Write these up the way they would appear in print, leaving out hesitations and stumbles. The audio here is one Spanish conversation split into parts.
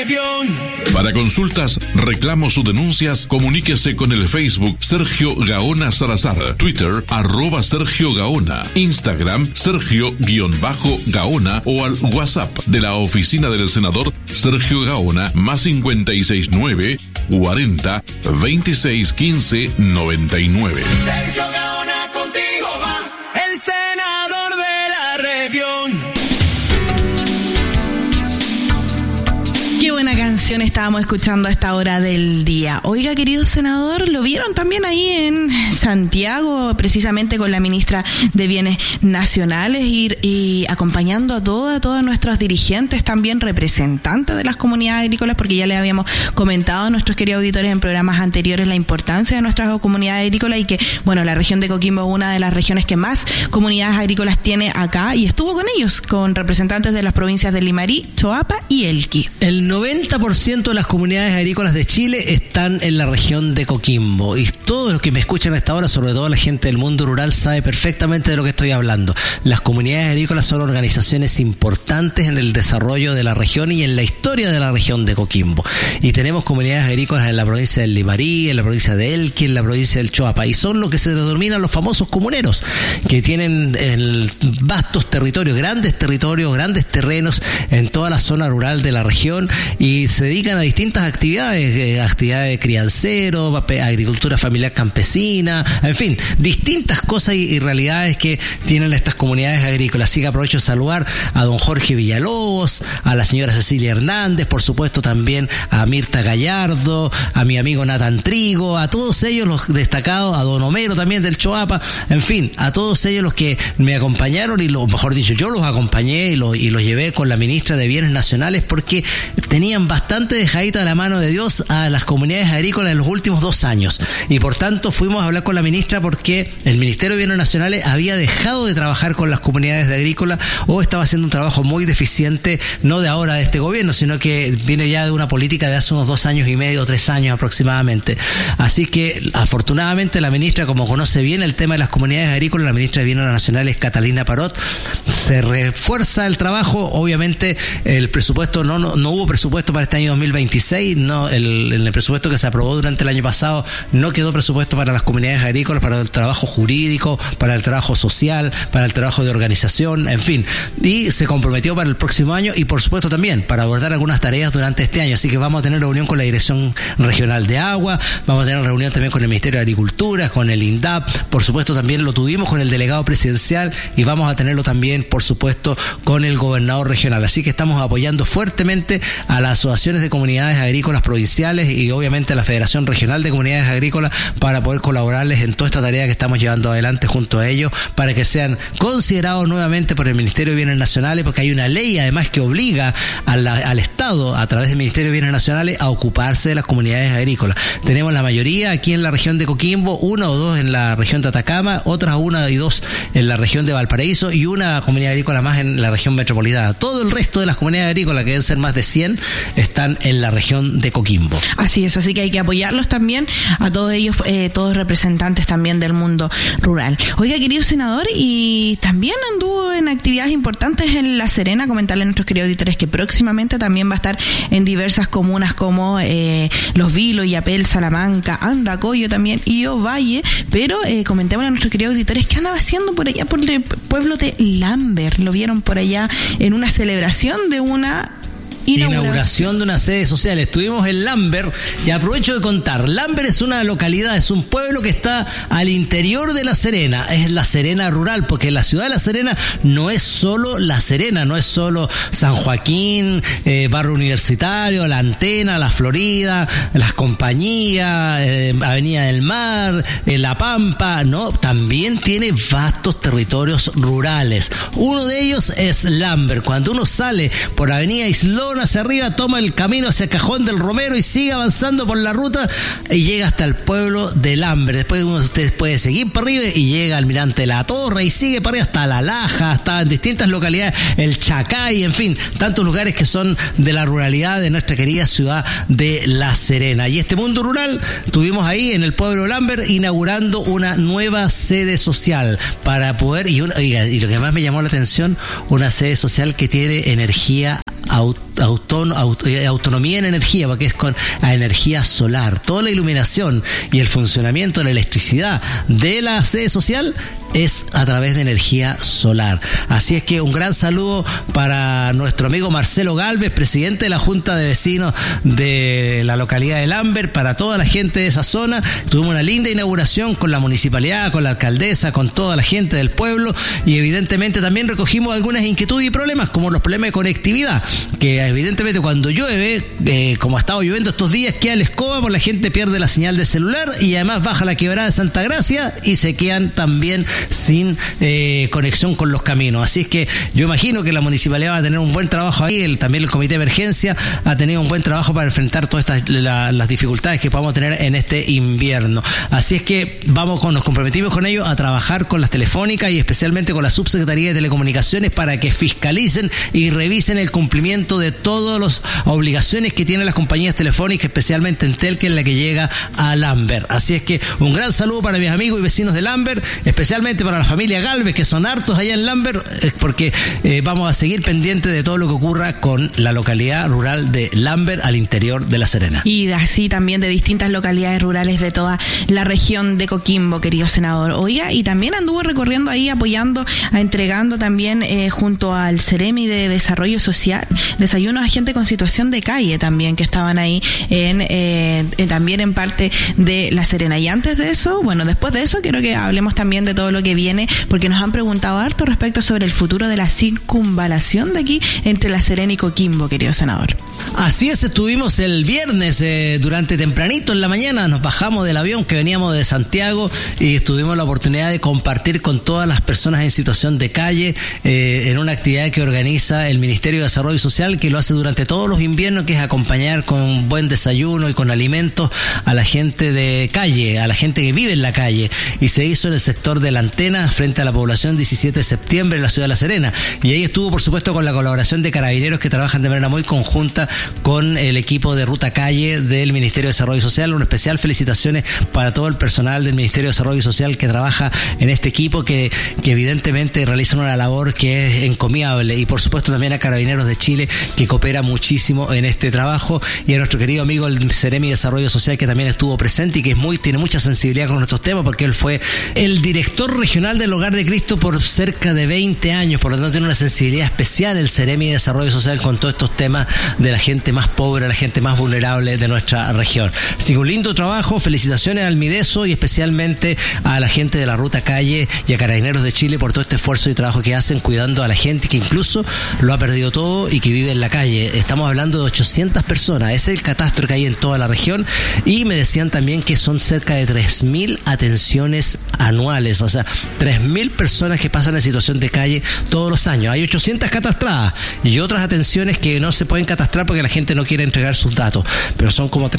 región. Para consultas, reclamos o denuncias, comuníquese con el Facebook Sergio Gaona Salazar, Twitter @Sergio Gaona, Instagram Sergio_Gaona o al WhatsApp de la oficina del senador Sergio Gaona +569 40 26 15 99. Sergio Gaona, contigo va el senador de la región. Qué buena canción estábamos escuchando a esta hora del día. Oiga, querido senador, lo vieron también ahí en Santiago, precisamente con la ministra de Bienes Nacionales y acompañando a todos nuestros dirigentes, también representantes de las comunidades agrícolas, porque ya les habíamos comentado a nuestros queridos auditores en programas anteriores la importancia de nuestras comunidades agrícolas y que, bueno, la región de Coquimbo es una de las regiones que más comunidades agrícolas tiene acá y estuvo con ellos, con representantes de las provincias de Limarí, Choapa y Elqui. El 90% de las comunidades agrícolas de Chile están en la región de Coquimbo y todos los que me escuchan a esta hora, sobre todo la gente del mundo rural, sabe perfectamente de lo que estoy hablando. Las comunidades agrícolas son organizaciones importantes en el desarrollo de la región y en la historia de la región de Coquimbo. Y tenemos comunidades agrícolas en la provincia del Limarí, en la provincia de Elqui, en la provincia del Choapa, y son lo que se denominan los famosos comuneros, que tienen vastos territorios, grandes terrenos en toda la zona rural de la región y se dedican a distintas actividades de criancero, agricultura familiar campesina, en fin, distintas cosas y realidades que tienen estas comunidades agrícolas. Así que aprovecho de saludar a don Jorge Villalobos, a la señora Cecilia Hernández, por supuesto también a Mirta Gallardo, a mi amigo Nathan Trigo, a todos ellos los destacados, a don Homero también del Choapa, en fin, a todos ellos los que me acompañaron y mejor dicho, yo los acompañé y los llevé con la ministra de Bienes Nacionales porque tenían bastante dejadita de la mano de Dios a las comunidades agrícolas en los últimos 2 años y por tanto fuimos a hablar con la ministra porque el Ministerio de Bienes Nacionales había dejado de trabajar con las comunidades agrícolas o estaba haciendo un trabajo muy deficiente, no de ahora de este gobierno, sino que viene ya de una política de hace unos 2 años y medio, 3 años aproximadamente. Así que afortunadamente la ministra, como conoce bien el tema de las comunidades agrícolas, la ministra de Bienes Nacionales, Catalina Parot, se refuerza el trabajo. Obviamente el presupuesto no hubo presupuesto para este año 2026, en el presupuesto que se aprobó durante el año pasado no quedó presupuesto para las comunidades agrícolas, para el trabajo jurídico, para el trabajo social, para el trabajo de organización, en fin, y se comprometió para el próximo año y por supuesto también para abordar algunas tareas durante este año. Así que vamos a tener reunión con la Dirección Regional de Agua, vamos a tener reunión también con el Ministerio de Agricultura, con el INDAP, por supuesto también lo tuvimos con el delegado presidencial y vamos a tenerlo también por supuesto con el gobernador regional. Así que estamos apoyando fuertemente a las asociaciones de comunidades agrícolas provinciales y obviamente a la Federación Regional de Comunidades Agrícolas para poder colaborarles en toda esta tarea que estamos llevando adelante junto a ellos para que sean considerados nuevamente por el Ministerio de Bienes Nacionales, porque hay una ley además que obliga al Estado a través del Ministerio de Bienes Nacionales a ocuparse de las comunidades agrícolas. Tenemos la mayoría aquí en la región de Coquimbo, 1 o 2 en la región de Atacama, otras 1 y 2 en la región de Valparaíso y una comunidad agrícola más en la región metropolitana. Todo el resto de las comunidades agrícolas, que deben ser más de 100, están en la región de Coquimbo. Así es, así que hay que apoyarlos también a todos ellos, todos representantes también del mundo rural. Oiga, querido senador, y también anduvo en actividades importantes en La Serena. Comentarle a nuestros queridos auditores que próximamente también va a estar en diversas comunas como Los Vilos, Yapel, Salamanca, Andacoyo también y Ovalle, pero comentémosle a nuestros queridos auditores qué andaba haciendo por allá por el pueblo de Lambert. Lo vieron por allá en una celebración de una inauguración de una sede social. Estuvimos en Lambert y aprovecho de contar, Lambert es una localidad, es un pueblo que está al interior de La Serena, es La Serena rural, porque la ciudad de La Serena no es solo La Serena, no es solo San Joaquín, Barrio Universitario, La Antena, La Florida, Las Compañías, Avenida del Mar, La Pampa, no, también tiene vastos territorios rurales. Uno de ellos es Lambert. Cuando uno sale por Avenida Islón hacia arriba, toma el camino hacia Cajón del Romero y sigue avanzando por la ruta y llega hasta el pueblo de Lambert. Después uno de ustedes puede seguir para arriba y llega al Almirante La Torre y sigue para arriba hasta La Laja, hasta en distintas localidades, el Chacay, en fin, tantos lugares que son de la ruralidad de nuestra querida ciudad de La Serena. Y este mundo rural, tuvimos ahí en el pueblo de Lambert inaugurando una nueva sede social para poder, y lo que más me llamó la atención, una sede social que tiene energía autonomía en energía, porque es con energía solar. Toda la iluminación y el funcionamiento de la electricidad de la sede social es a través de energía solar. Así es que un gran saludo para nuestro amigo Marcelo Galvez, presidente de la Junta de Vecinos de la localidad de Lambert, para toda la gente de esa zona. Tuvimos una linda inauguración con la municipalidad, con la alcaldesa, con toda la gente del pueblo, y evidentemente también recogimos algunas inquietudes y problemas, como los problemas de conectividad, que evidentemente cuando llueve, como ha estado lloviendo estos días, queda la escoba, porque la gente pierde la señal de celular y además baja la quebrada de Santa Gracia y se quedan también sin conexión con los caminos. Así es que yo imagino que la municipalidad va a tener un buen trabajo ahí, también el comité de emergencia ha tenido un buen trabajo para enfrentar todas las dificultades que podamos tener en este invierno. Así es que nos comprometimos con ellos a trabajar con las telefónicas y especialmente con la Subsecretaría de Telecomunicaciones para que fiscalicen y revisen el cumplimiento de todas las obligaciones que tienen las compañías telefónicas, especialmente Entel, que es la que llega a Lambert. Así es que un gran saludo para mis amigos y vecinos de Lambert, especialmente para la familia Galvez, que son hartos allá en Lambert, porque vamos a seguir pendientes de todo lo que ocurra con la localidad rural de Lambert al interior de La Serena. Y así también de distintas localidades rurales de toda la región de Coquimbo, querido senador. Oiga, y también anduvo recorriendo ahí, apoyando, entregando también junto al Ceremi de Desarrollo Social, desayunos a gente con situación de calle también, que estaban ahí también en parte de La Serena. Y antes de eso, después de eso, quiero que hablemos también de todo lo que viene, porque nos han preguntado harto respecto sobre el futuro de la circunvalación de aquí entre La Serena y Coquimbo, querido senador. Así es, estuvimos el viernes durante tempranito en la mañana, nos bajamos del avión que veníamos de Santiago y tuvimos la oportunidad de compartir con todas las personas en situación de calle en una actividad que organiza el Ministerio de Desarrollo Social, que lo hace durante todos los inviernos, que es acompañar con un buen desayuno y con alimentos a la gente de calle, a la gente que vive en la calle, y se hizo en el sector de La Antena frente a la población 17 de septiembre en la ciudad de La Serena, y ahí estuvo por supuesto con la colaboración de carabineros que trabajan de manera muy conjunta con el equipo de Ruta Calle del Ministerio de Desarrollo Social. Una especial felicitaciones para todo el personal del Ministerio de Desarrollo Social que trabaja en este equipo, que evidentemente realizan una labor que es encomiable, y por supuesto también a Carabineros de Chile, que coopera muchísimo en este trabajo, y a nuestro querido amigo el Ceremi de Desarrollo Social, que también estuvo presente y que tiene mucha sensibilidad con nuestros temas, porque él fue el director regional del Hogar de Cristo por cerca de 20 años, por lo tanto tiene una sensibilidad especial el Ceremi de Desarrollo Social con todos estos temas de la gente más pobre, la gente más vulnerable de nuestra región. Así que un lindo trabajo, felicitaciones al Mideso y especialmente a la gente de la Ruta Calle y a Carabineros de Chile por todo este esfuerzo y trabajo que hacen cuidando a la gente que incluso lo ha perdido todo y que vive en la calle. Estamos hablando de 800 personas, ese es el catastro que hay en toda la región, y me decían también que son cerca de 3.000 atenciones anuales, o sea, 3.000 personas que pasan en situación de calle todos los años. Hay 800 catastradas y otras atenciones que no se pueden catastrar porque la gente no quiere entregar sus datos, pero son como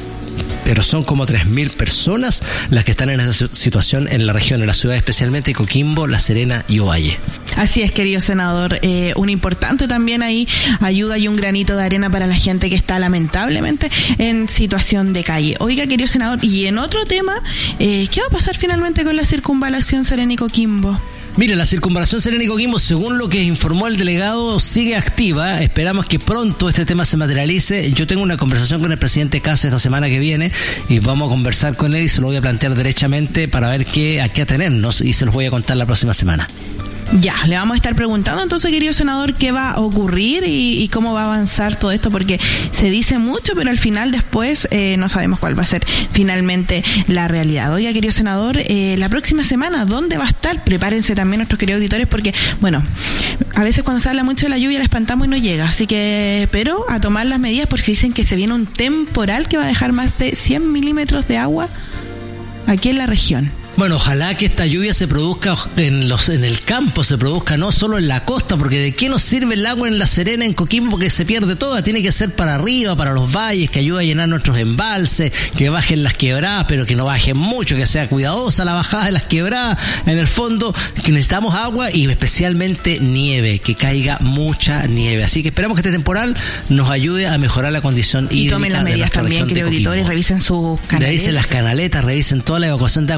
3.000 personas las que están en esa situación en la región, en la ciudad especialmente Coquimbo, La Serena y Ovalle. Así es, querido senador, un importante también ahí ayuda y un granito de arena para la gente que está lamentablemente en situación de calle. Oiga, querido senador, y en otro tema, ¿qué va a pasar finalmente con la circunvalación Serena y Coquimbo? Mire, la circunvalación Serena y Coquimbo, según lo que informó el delegado, sigue activa. Esperamos que pronto este tema se materialice. Yo tengo una conversación con el presidente Casa esta semana que viene y vamos a conversar con él y se lo voy a plantear derechamente para ver a qué atenernos, y se los voy a contar la próxima semana. Ya, le vamos a estar preguntando entonces, querido senador, qué va a ocurrir y cómo va a avanzar todo esto, porque se dice mucho, pero al final después no sabemos cuál va a ser finalmente la realidad. Oiga, querido senador, la próxima semana, ¿dónde va a estar? Prepárense también nuestros queridos auditores, porque, a veces cuando se habla mucho de la lluvia la espantamos y no llega, así que, pero a tomar las medidas, porque dicen que se viene un temporal que va a dejar más de 100 milímetros de agua aquí en la región. Bueno, ojalá que esta lluvia se produzca en el campo, se produzca no solo en la costa, porque ¿de qué nos sirve el agua en La Serena, en Coquimbo? Porque se pierde toda, tiene que ser para arriba, para los valles, que ayude a llenar nuestros embalses, que bajen las quebradas, pero que no bajen mucho, que sea cuidadosa la bajada de las quebradas. En el fondo, que necesitamos agua y especialmente nieve, que caiga mucha nieve. Así que esperamos que este temporal nos ayude a mejorar la condición hídrica. Y tomen las medidas también, queridos auditores, revisen sus canaletas. Revisen las canaletas, revisen toda la evacuación de agua lluvia,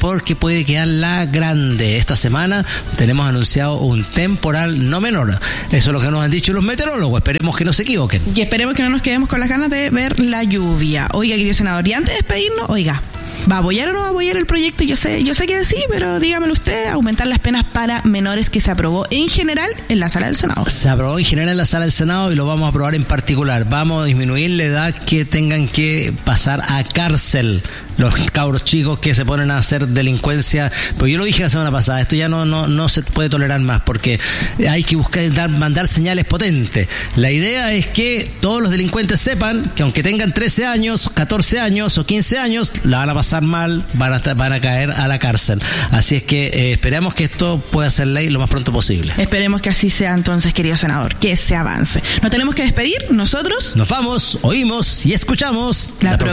porque puede quedar la grande. Esta semana tenemos anunciado un temporal no menor. Eso es lo que nos han dicho los meteorólogos. Esperemos que no se equivoquen. Y esperemos que no nos quedemos con las ganas de ver la lluvia. Oiga, querido senador, y antes de despedirnos, oiga, ¿va a apoyar o no va a apoyar el proyecto? Yo sé que sí, pero dígamelo usted, aumentar las penas para menores que se aprobó en general en la sala del Senado. Se aprobó en general en la sala del Senado y lo vamos a aprobar en particular. Vamos a disminuir la edad que tengan que pasar a cárcel los cabros chicos que se ponen a hacer delincuencia. Pues yo lo dije la semana pasada, esto ya no se puede tolerar más, porque hay que mandar señales potentes. La idea es que todos los delincuentes sepan que aunque tengan 13 años, 14 años o 15 años, la van a pasar mal, van a caer a la cárcel. Así es que esperamos que esto pueda ser ley lo más pronto posible. Esperemos que así sea entonces, querido senador, que se avance. Nos tenemos que despedir, nosotros nos vamos, oímos y escuchamos la próxima.